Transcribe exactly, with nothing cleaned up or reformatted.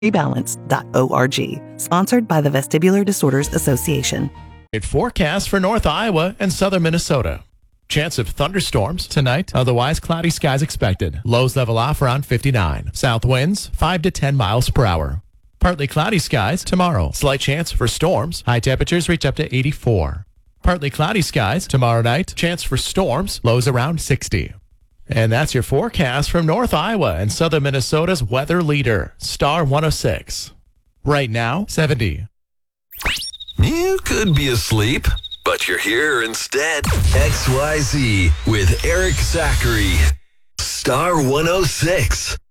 rebalance dot org. Sponsored by the Vestibular Disorders Association. Forecast for North Iowa and southern Minnesota. Chance of thunderstorms tonight. Otherwise, cloudy skies expected. Lows level off around fifty-nine. South winds five to ten miles per hour. Partly cloudy skies tomorrow. Slight chance for storms. High temperatures reach up to eighty-four. Partly cloudy skies tomorrow night. Chance for storms. Lows around sixty. And that's your forecast from North Iowa and southern Minnesota's weather leader, Star one oh six. Right now, seventy. You could be asleep, but you're here instead. X Y Z with Eric Zachary. Star one oh six.